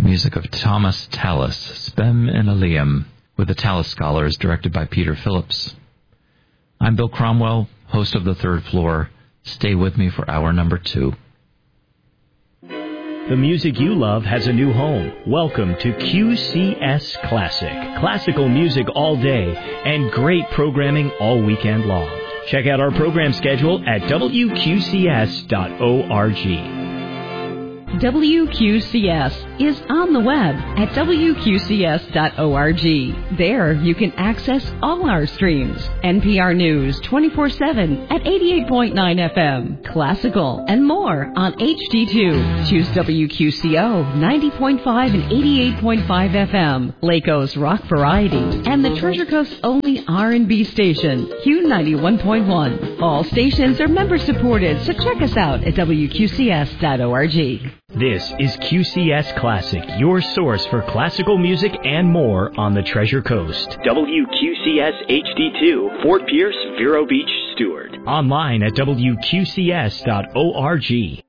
music of Thomas Tallis, Spem and Eliam, with the Tallis Scholars, directed by Peter Phillips. I'm Bill Cromwell, host of The Third Floor. Stay with me for hour number 2. The music you love has a new home. Welcome to QCS Classic. Classical music all day and great programming all weekend long. Check out our program schedule at wqcs.org. WQCS is on the web at wqcs.org. There you can access all our streams. NPR News 24/7 at 88.9 FM, classical, and more on HD2. Choose WQCO 90.5 and 88.5 FM, Laco's Rock Variety, and the Treasure Coast's only R&B station, Q91.1. All stations are member supported, so check us out at WQCS.org. This is QCS Classic, your source for classical music and more on the Treasure Coast. WQCS HD2, Fort Pierce, Vero Beach, Stewart. Online at WQCS.org.